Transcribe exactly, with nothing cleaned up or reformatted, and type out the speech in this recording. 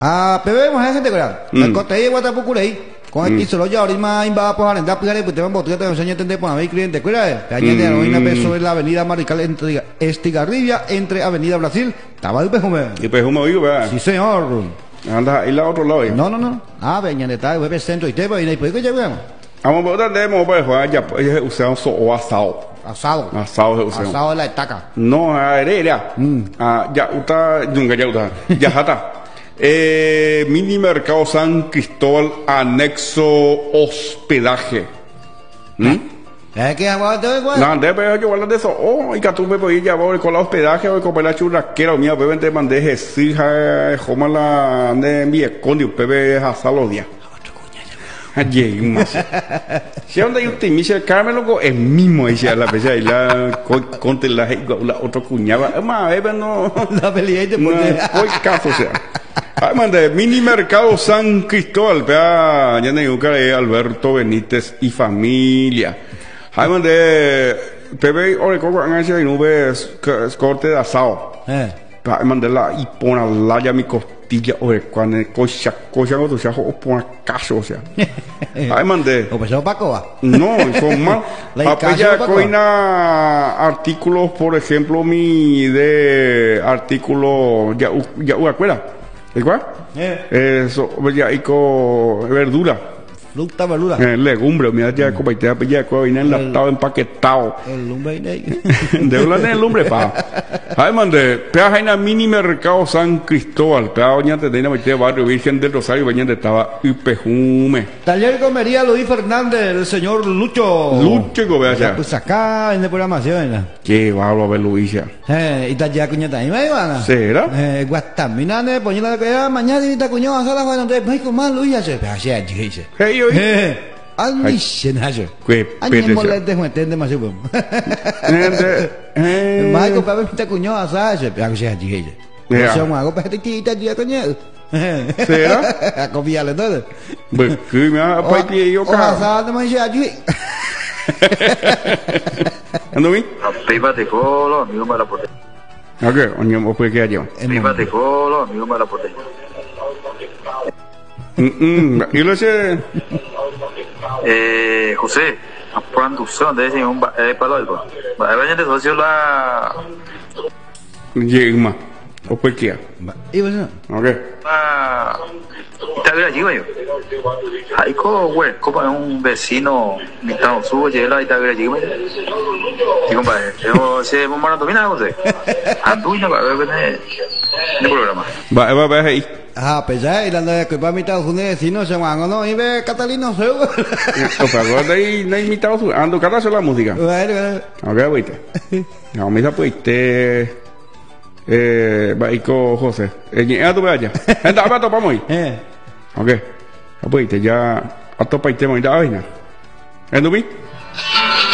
Ah, pero vemos a gente coreana. Mm. El cote de Guatapucurey. Con el piso lo ya ahorita iba a poner en Dapigare, pues te van a botar de enseñar entender por ahí cliente. Cuida, que añade a una peso en la avenida Marical entre Estigarribia, entre Avenida Brasil. Estaba el pejume. Y pues un movido, ¿verdad? Sí, señor. Anda ahí la otro lado. ¿eh? No, no, no. Ah, venía de tal, web centro y te va y no hay por qué llevamos. Vamos a botar de modo para jugar ya, pues usamos o asado. Asado. Asado se usa. Asado de la estaca. No, era. Ah, ya, uta, nunca ya uta. Ya jata. Eh, mini mercado San Cristóbal, anexo hospedaje. ¿Mm? Es que aguanta, igual. No, de pero yo hablo de eso. Oh, y que tú me puedes llevar con la hospedaje o con la churrasquera. Mía, bebé, te mandé Jesija, joma la de mi esconde, bebé, hasta los días. Ayer, más. Si donde yo te dice el Carmelo, es mismo, dice la pesa y la conte la la otra cuñada. Es más, bebé, no. La pelea de No, fue caso, o sea. Ay, mande, mini mercado San Cristóbal, vea, ya ne yuca de Alberto Benítez y familia. Ay, mande, bebé, ore, coco, en ese nube corte de asado. Eh. Ay, mande la y pone la ya mi costilla, ore, cuando cocha, cocha, o sea, o pone caso, o sea. Ay, mande. ¿O pues Paco va? No, son mal. La Apella Paco. coina artículos, por ejemplo, mi de artículo, ya, ya, ¿acuerda? ¿Igual? Eh. Eso, ya, y con verdura. Fruta, verdura. Eh, legumbre, mira, ya, como te ya, con vaina enlatado, empaquetado. El lumbre ahí. De hablar en el lumbre, pa. Ay, mande, pea jaina mini mercado San Cristóbal, pea doña te tenía meter barrio Virgen del Rosario, baña de estaba y pejume. Taller Comería Luis Fernández, el señor Lucho. Lucho, que vea ya. Pues acá en la programación, ¿no? Qué bárbaro, a ver, Luisa. Eh, y taller cuñata ahí, ¿me van? ¿Será? Eh, guastamina, ne, poñela que ya, mañana y ta cuñada, sala, cuando te ves con más Luis, ya se, ya se, ya se. Hey, oye. Eh, al michen, ya se. Qué Añe pete, moleste, juente, demasiado. Eh, Marco, para ver si ta cuñada, ¿sabes? Ya se, ya se. Ya. O sea, un hago para que te taller coñada. ¿Será? A copiarle todo. Pues, que me ha paiti yo, O cara. sea, te manches allí. ¿Ando bien? Prima de colo, amigo me la porté. Ok, oño, vos puedes quedar yo. Prima de colo, amigo me la porté. Mm, y lo sé. Eh, José, produção desse um é para lá. Vai vai gente socio la Llegma. O puedes quedar. ¿Y vos no? Ok. la Italia allí yo. Ahí co, güey, como un vecino ni tan subo llega la Italia allí. Digo, vale, yo se me manda domina José. A tú no va a ver en el programa. Va, va, va ahí. Ah, pues ya, y la de que para mitad de si no se van, ¿no? Y ve Catalino se O sea, vos de ahí no hay invitado su. Ando, cada la música. Bueno, Ok, viste. No, me dice, pues, te. Eh, va, y con José. Eh, a tu vaya. Anda, va, topamos ahí. eh. Ok. Ya, pues, te ya. A topa y te voy a ir a vaina. ¿Endo bien?